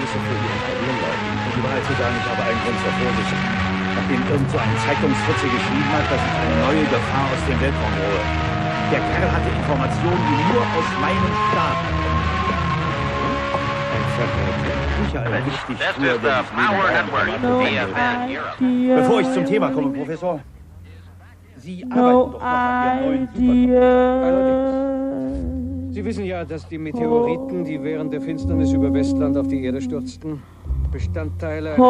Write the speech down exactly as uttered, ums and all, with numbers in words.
Größe für Ihren eigenen Leuten. Um die Wahrheit zu sagen, ich habe einen Grund zur Vorsicht. Nachdem irgend so ein Zeitungsfritze geschrieben hat, dass ich eine neue Gefahr aus dem Weltraum drohe. Der Kerl hatte Informationen, die nur aus meinem Staat kommen. Ein Verräter. Sicher ein wichtig früher, der ich Bevor ich zum Thema komme, Professor. Sie arbeiten No doch noch an Ihrem neuen Supercomputer. Allerdings. Sie wissen ja, dass die Meteoriten, die während der Finsternis über Westland auf die Erde stürzten, Bestandteile